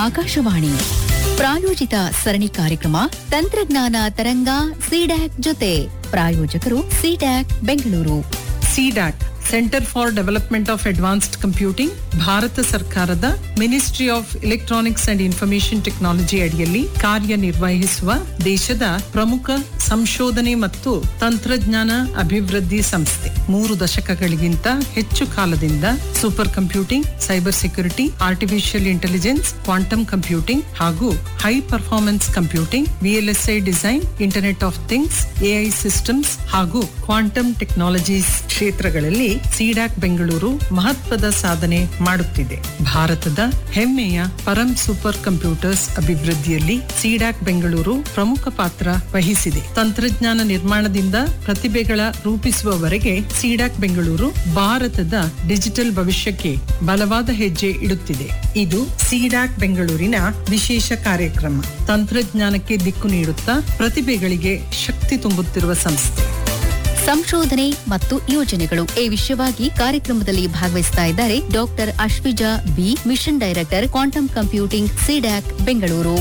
ಆಕಾಶವಾಣಿ ಪ್ರಾಯೋಜಿತ ಸರಣಿ ಕಾರ್ಯಕ್ರಮ ತಂತ್ರಜ್ಞಾನ ತರಂಗ ಸಿಡ್ಯಾಕ್ ಜೊತೆ ಪ್ರಾಯೋಜಕರು CDAC Bengaluru. CDAC centre for development of advanced computing Bharat ಸರ್ಕಾರದ ministry of electronics and information technology ಅಡಿಯಲ್ಲಿ ಕಾರ್ಯನಿರ್ವಹಿಸುವ ದೇಶದ ಪ್ರಮುಖ ಸಂಶೋಧನೆ ಮತ್ತು ತಂತ್ರಜ್ಞಾನ ಅಭಿವೃದ್ಧಿ ಸಂಸ್ಥೆ. 3 ದಶಕಗಳಿಗಿಂತ ಹೆಚ್ಚು ಕಾಲದಿಂದ super computing, cyber security, artificial intelligence, quantum computing ಹಾಗೂ high performance computing, VLSI design, internet of things, AI systems ಹಾಗೂ ಕ್ವಾಂಟಮ್ ಟೆಕ್ನಾಲಜೀಸ್ ಕ್ಷೇತ್ರಗಳಲ್ಲಿ ಸಿಡ್ಯಾಕ್ ಬೆಂಗಳೂರು ಮಹತ್ವದ ಸಾಧನೆ ಮಾಡುತ್ತಿದೆ. ಭಾರತದ ಹೆಮ್ಮೆಯ ಪರಂ ಸೂಪರ್ ಕಂಪ್ಯೂಟರ್ಸ್ ಅಭಿವೃದ್ಧಿಯಲ್ಲಿ ಸಿಡ್ಯಾಕ್ ಬೆಂಗಳೂರು ಪ್ರಮುಖ ಪಾತ್ರ ವಹಿಸಿದೆ. ತಂತ್ರಜ್ಞಾನ ನಿರ್ಮಾಣದಿಂದ ಪ್ರತಿಭೆಗಳ ರೂಪಿಸುವವರೆಗೆ ಸಿಡ್ಯಾಕ್ ಬೆಂಗಳೂರು ಭಾರತದ ಡಿಜಿಟಲ್ ಭವಿಷ್ಯಕ್ಕೆ ಬಲವಾದ ಹೆಜ್ಜೆ ಇಡುತ್ತಿದೆ. ಇದು ಸಿಡ್ಯಾಕ್ ಬೆಂಗಳೂರಿನ ವಿಶೇಷ ಕಾರ್ಯಕ್ರಮ. ತಂತ್ರಜ್ಞಾನಕ್ಕೆ ದಿಕ್ಕು ನೀಡುತ್ತಾ ಪ್ರತಿಭೆಗಳಿಗೆ ಶಕ್ತಿ ತುಂಬುತ್ತಿರುವ ಸಂಸ್ಥೆ. ಸಂಶೋಧನೆ ಮತ್ತು ಯೋಜನೆಗಳು ಈ ವಿಷಯವಾಗಿ ಕಾರ್ಯಕ್ರಮದಲ್ಲಿ ಭಾಗವಹಿಸ್ತಾ ಇದ್ದಾರೆ doctor Ashwija B, mission director, quantum computing, CDAC Bengaluru.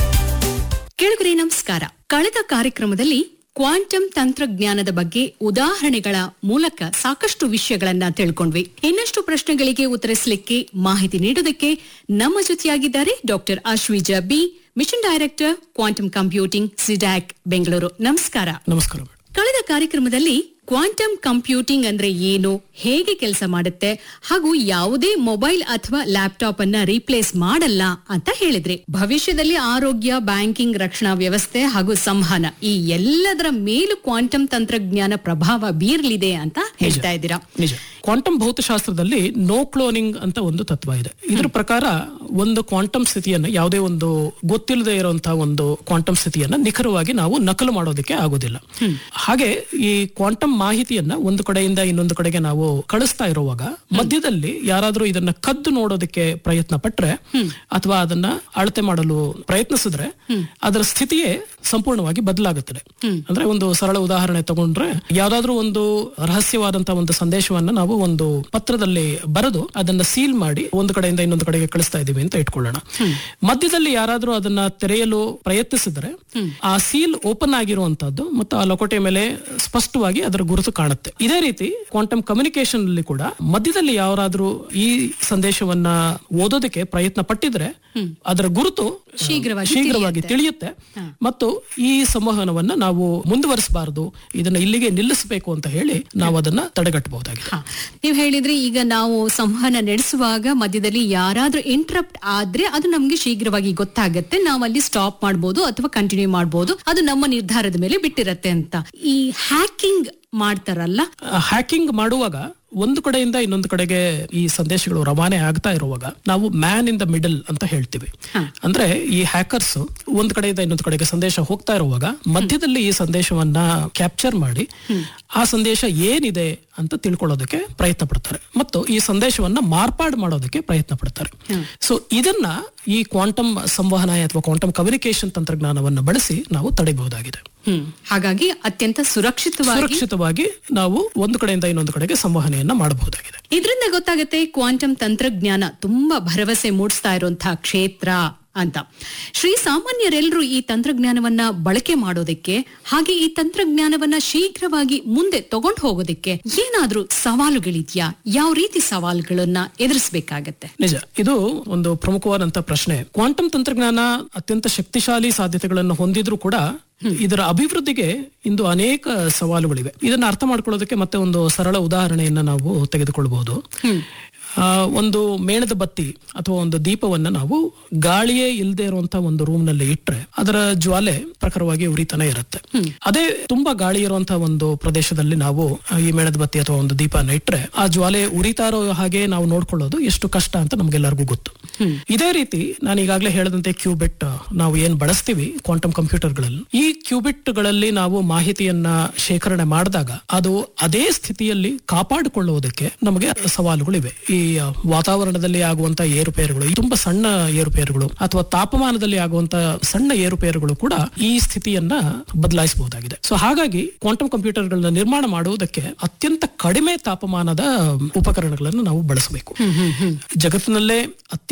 ಕೇಳುಗರೆ ನಮಸ್ಕಾರ. ಕಳೆದ ಕಾರ್ಯಕ್ರಮದಲ್ಲಿ ಕ್ವಾಂಟಮ್ ತಂತ್ರಜ್ಞಾನದ ಬಗ್ಗೆ ಉದಾಹರಣೆಗಳ ಮೂಲಕ ಸಾಕಷ್ಟು ವಿಷಯಗಳನ್ನ ತಿಳ್ಕೊಂಡ್ವಿ. ಇನ್ನಷ್ಟು ಪ್ರಶ್ನೆಗಳಿಗೆ ಉತ್ತರಿಸಲಿಕ್ಕೆ ಮಾಹಿತಿ ನೀಡೋದಕ್ಕೆ ನಮ್ಮ ಜೊತೆಯಾಗಿದ್ದಾರೆ doctor Ashwija B, mission director, quantum computing, CDAC Bengaluru. ನಮಸ್ಕಾರ. ನಮಸ್ಕಾರ. ಕಳೆದ ಕಾರ್ಯಕ್ರಮದಲ್ಲಿ ಕ್ವಾಂಟಮ್ ಕಂಪ್ಯೂಟಿಂಗ್ ಅಂದ್ರೆ ಏನು, ಹೇಗೆ ಕೆಲಸ ಮಾಡುತ್ತೆ ಹಾಗೂ ಯಾವುದೇ ಮೊಬೈಲ್ ಅಥವಾ ಲ್ಯಾಪ್ಟಾಪ್ ಅನ್ನ ರೀಪ್ಲೇಸ್ ಮಾಡಲ್ಲ ಅಂತ ಹೇಳಿದ್ರಿ. ಭವಿಷ್ಯದಲ್ಲಿ ಆರೋಗ್ಯ, ಬ್ಯಾಂಕಿಂಗ್, ರಕ್ಷಣಾ ವ್ಯವಸ್ಥೆ ಹಾಗೂ ಸಂವಹನ ಈ ಎಲ್ಲದರ ಮೇಲೂ ಕ್ವಾಂಟಮ್ ತಂತ್ರಜ್ಞಾನ ಪ್ರಭಾವ ಬೀರಲಿದೆ ಅಂತ ಹೇಳ್ತಾ ಇದ್ದೀರಾ. ನಿಜ. ಕ್ವಾಂಟಮ್ ಭೌತಶಾಸ್ತ್ರದಲ್ಲಿ ನೋ ಕ್ಲೋನಿಂಗ್ ಅಂತ ಒಂದು ತತ್ವ ಇದೆ. ಇದರ ಪ್ರಕಾರ ಒಂದು ಕ್ವಾಂಟಮ್ ಸ್ಥಿತಿಯನ್ನ, ಯಾವುದೇ ಒಂದು ಗೊತ್ತಿಲ್ಲದೆ ಇರುವಂತಹ ಒಂದು ಕ್ವಾಂಟಮ್ ಸ್ಥಿತಿಯನ್ನ ನಿಖರವಾಗಿ ನಾವು ನಕಲು ಮಾಡೋದಕ್ಕೆ ಆಗೋದಿಲ್ಲ. ಹಾಗೆ ಈ ಕ್ವಾಂಟಮ್ ಮಾಹಿತಿಯನ್ನ ಒಂದು ಕಡೆಯಿಂದ ಇನ್ನೊಂದು ಕಡೆಗೆ ನಾವು ಕಳಿಸ್ತಾ ಇರುವಾಗ ಮಧ್ಯದಲ್ಲಿ ಯಾರಾದ್ರೂ ಇದನ್ನ ಕದ್ದು ನೋಡೋದಕ್ಕೆ ಪ್ರಯತ್ನ ಪಟ್ರೆ ಅಥವಾ ಅದನ್ನ ಅಳತೆ ಮಾಡಲು ಪ್ರಯತ್ನಿಸಿದ್ರೆ ಅದರ ಸ್ಥಿತಿಯೇ ಸಂಪೂರ್ಣವಾಗಿ ಬದಲಾಗುತ್ತದೆ. ಅಂದ್ರೆ ಒಂದು ಸರಳ ಉದಾಹರಣೆ ತಗೊಂಡ್ರೆ, ಯಾವ್ದಾದ್ರೂ ಒಂದು ರಹಸ್ಯವಾದಂತಹ ಒಂದು ಸಂದೇಶವನ್ನ ನಾವು ಒಂದು ಪತ್ರದಲ್ಲಿ ಬರೆದು ಅದನ್ನ ಸೀಲ್ ಮಾಡಿ ಒಂದು ಕಡೆಯಿಂದ ಇನ್ನೊಂದು ಕಡೆಗೆ ಕಳಿಸ್ತಾ ಇದೀವಿ ಅಂತ ಇಟ್ಕೊಳ್ಳೋಣ. ಮಧ್ಯದಲ್ಲಿ ಯಾರಾದ್ರೂ ಅದನ್ನ ತೆರೆಯಲು ಪ್ರಯತ್ನಿಸಿದ್ರೆ ಆ ಸೀಲ್ ಓಪನ್ ಆಗಿರುವಂತದ್ದು ಮತ್ತು ಆ ಲಕೋಟೆ ಮೇಲೆ ಸ್ಪಷ್ಟವಾಗಿ ಅದರ ಗುರುತು ಕಾಣುತ್ತೆ. ಇದೇ ರೀತಿ ಕ್ವಾಂಟಮ್ ಕಮ್ಯುನಿಕೇಶನ್ ಅಲ್ಲಿ ಕೂಡ ಮಧ್ಯದಲ್ಲಿ ಯಾರಾದ್ರೂ ಈ ಸಂದೇಶವನ್ನ ಓದೋದಕ್ಕೆ ಪ್ರಯತ್ನ ಪಟ್ಟಿದ್ರೆ ಅದರ ಗುರುತು ಶೀಘ್ರವಾಗಿ ತಿಳಿಯುತ್ತೆ ಮತ್ತು ಈ ಸಂವಹನವನ್ನ ನಾವು ಮುಂದುವರಿಸಬಾರದು, ಇದನ್ನ ಇಲ್ಲಿಗೆ ನಿಲ್ಲಿಸಬೇಕು ಅಂತ ಹೇಳಿ ನಾವು ಅದನ್ನ ತಡೆಗಟ್ಟಬಹುದಾಗಿದೆ. ನೀವು ಹೇಳಿದ್ರೆ ಈಗ ನಾವು ಸಂವಹನ ನಡೆಸುವಾಗ ಮಧ್ಯದಲ್ಲಿ ಯಾರಾದ್ರೂ ಇಂಟರಪ್ಟ್ ಆದ್ರೆ ಅದು ನಮ್ಗೆ ಶೀಘ್ರವಾಗಿ ಗೊತ್ತಾಗತ್ತೆ, ನಾವಲ್ಲಿ ಸ್ಟಾಪ್ ಮಾಡಬಹುದು ಅಥವಾ ಕಂಟಿನ್ಯೂ ಮಾಡಬಹುದು, ಅದು ನಮ್ಮ ನಿರ್ಧಾರದ ಮೇಲೆ ಬಿಟ್ಟಿರತ್ತೆ ಅಂತ. ಈ ಹ್ಯಾಕಿಂಗ್ ಮಾಡ್ತಾರಲ್ಲ, ಹ್ಯಾಕಿಂಗ್ ಮಾಡುವಾಗ ಒಂದು ಕಡೆಯಿಂದ ಇನ್ನೊಂದು ಕಡೆಗೆ ಈ ಸಂದೇಶಗಳು ರವಾನೆ ಆಗ್ತಾ ಇರುವಾಗ ನಾವು ಮ್ಯಾನ್ ಇನ್ ದ ಮಿಡಲ್ ಅಂತ ಹೇಳ್ತೀವಿ. ಅಂದ್ರೆ ಈ ಹ್ಯಾಕರ್ಸ್ ಒಂದ್ ಕಡೆಯಿಂದ ಇನ್ನೊಂದು ಕಡೆಗೆ ಸಂದೇಶ ಹೋಗ್ತಾ ಇರುವಾಗ ಮಧ್ಯದಲ್ಲಿ ಈ ಸಂದೇಶವನ್ನ ಕ್ಯಾಪ್ಚರ್ ಮಾಡಿ ಆ ಸಂದೇಶ ಏನಿದೆ ಅಂತ ತಿಳ್ಕೊಳ್ಳೋದಕ್ಕೆ ಪ್ರಯತ್ನ ಪಡ್ತಾರೆ ಮತ್ತು ಈ ಸಂದೇಶವನ್ನ ಮಾರ್ಪಾಡು ಮಾಡೋದಕ್ಕೆ ಪ್ರಯತ್ನ ಪಡ್ತಾರೆ. ಸೊ ಇದನ್ನ ಈ ಕ್ವಾಂಟಮ್ ಸಂವಹನ ಅಥವಾ ಕ್ವಾಂಟಮ್ ಕಮ್ಯುನಿಕೇಶನ್ ತಂತ್ರಜ್ಞಾನವನ್ನ ಬಳಸಿ ನಾವು ತಡೆಯಬಹುದಾಗಿದೆ. ಹಾಗಾಗಿ ಅತ್ಯಂತ ಸುರಕ್ಷಿತವಾಗಿ ನಾವು ಒಂದು ಕಡೆಯಿಂದ ಇನ್ನೊಂದು ಕಡೆಗೆ ಸಂವಹನೆಯನ್ನ ಮಾಡಬಹುದಾಗಿದೆ. ಇದರಿಂದ ಗೊತ್ತಾಗುತ್ತೆ ಕ್ವಾಂಟಮ್ ತಂತ್ರಜ್ಞಾನ ತುಂಬಾ ಭರವಸೆ ಮೂಡಿಸ್ತಾ ಇರುವಂತಹ ಕ್ಷೇತ್ರ ಅಂತ. ಸಾಮಾನ್ಯರೆಲ್ಲರೂ ಈ ತಂತ್ರಜ್ಞಾನವನ್ನ ಬಳಕೆ ಮಾಡೋದಕ್ಕೆ ಹಾಗೆ ಈ ತಂತ್ರಜ್ಞಾನವನ್ನ ಶೀಘ್ರವಾಗಿ ಮುಂದೆ ತಗೊಂಡು ಹೋಗೋದಕ್ಕೆ ಏನಾದ್ರೂ ಸವಾಲುಗಳಿದ್ಯಾ? ಯಾವ ರೀತಿ ಸವಾಲುಗಳನ್ನ ಎದುರಿಸಬೇಕಾಗತ್ತೆ? ನಿಜ, ಇದು ಒಂದು ಪ್ರಮುಖವಾದಂತಹ ಪ್ರಶ್ನೆ. ಕ್ವಾಂಟಮ್ ತಂತ್ರಜ್ಞಾನ ಅತ್ಯಂತ ಶಕ್ತಿಶಾಲಿ ಸಾಧ್ಯತೆಗಳನ್ನು ಹೊಂದಿದ್ರೂ ಕೂಡ ಇದರ ಅಭಿವೃದ್ಧಿಗೆ ಇಂದು ಅನೇಕ ಸವಾಲುಗಳಿವೆ. ಇದನ್ನ ಅರ್ಥ ಮಾಡ್ಕೊಳ್ಳೋದಕ್ಕೆ ಮತ್ತೆ ಒಂದು ಸರಳ ಉದಾಹರಣೆಯನ್ನ ನಾವು ತೆಗೆದುಕೊಳ್ಳಬಹುದು. ಒಂದು ಮೇಣದ ಬತ್ತಿ ಅಥವಾ ಒಂದು ದೀಪವನ್ನ ನಾವು ಗಾಳಿಯೇ ಇಲ್ಲದೆ ಇರುವಂತಹ ಒಂದು ರೂಮ್ ನಲ್ಲಿ ಇಟ್ರೆ ಅದರ ಜ್ವಾಲೆ ಪ್ರಖರವಾಗಿ ಉರಿತಾನೆ ಇರುತ್ತೆ. ಅದೇ ತುಂಬಾ ಗಾಳಿ ಇರುವಂತಹ ಒಂದು ಪ್ರದೇಶದಲ್ಲಿ ನಾವು ಈ ಮೇಣದ ಬತ್ತಿ ಅಥವಾ ಒಂದು ದೀಪನ ಇಟ್ರೆ ಆ ಜ್ವಾಲೆ ಉರಿತಾ ಇರೋ ಹಾಗೆ ನಾವು ನೋಡ್ಕೊಳ್ಳೋದು ಎಷ್ಟು ಕಷ್ಟ ಅಂತ ನಮ್ಗೆಲ್ಲರಿಗೂ ಗೊತ್ತು. ಇದೇ ರೀತಿ ನಾನು ಈಗಾಗಲೇ ಹೇಳಿದಂತೆ ಕ್ಯೂಬಿಟ್ ನಾವು ಏನ್ ಬಳಸ್ತೀವಿ ಕ್ವಾಂಟಮ್ ಕಂಪ್ಯೂಟರ್ಗಳಲ್ಲಿ, ಈ ಕ್ಯೂಬಿಟ್ ಗಳಲ್ಲಿ ನಾವು ಮಾಹಿತಿಯನ್ನ ಶೇಖರಣೆ ಮಾಡಿದಾಗ ಅದು ಅದೇ ಸ್ಥಿತಿಯಲ್ಲಿ ಕಾಪಾಡಿಕೊಳ್ಳುವುದಕ್ಕೆ ನಮಗೆ ಸವಾಲುಗಳಿವೆ. ಈ ವಾತಾವರಣದಲ್ಲಿ ಆಗುವಂತ ಏರುಪೇರುಗಳು, ತುಂಬಾ ಸಣ್ಣ ಏರುಪೇರುಗಳು ಅಥವಾ ತಾಪಮಾನದಲ್ಲಿ ಆಗುವಂತ ಸಣ್ಣ ಏರುಪೇರುಗಳು ಕೂಡ ಈ ಸ್ಥಿತಿಯನ್ನ ಬದಲಾಯಿಸಬಹುದಾಗಿದೆ. ಸೊ ಹಾಗಾಗಿ ಕ್ವಾಂಟಮ್ ಕಂಪ್ಯೂಟರ್ಗಳನ್ನ ನಿರ್ಮಾಣ ಮಾಡುವುದಕ್ಕೆ ಅತ್ಯಂತ ಕಡಿಮೆ ತಾಪಮಾನದ ಉಪಕರಣಗಳನ್ನು ನಾವು ಬಳಸಬೇಕು. ಜಗತ್ತಿನಲ್ಲೇ